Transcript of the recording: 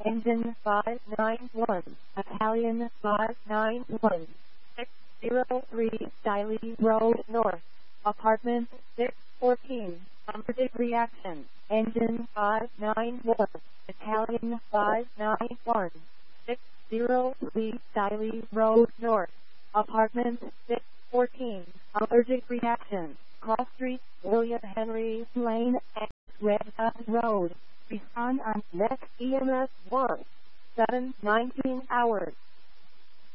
Engine 591, Italian 591, 603 Stiley Road North, Apartment 614, allergic reaction. Engine 591, Italian 591, 603 Stiley Road North, Apartment 614, allergic reaction. Cross Street, William Henry Lane, Red Hook Road. Respond on next EMS 1, 7:19 hours.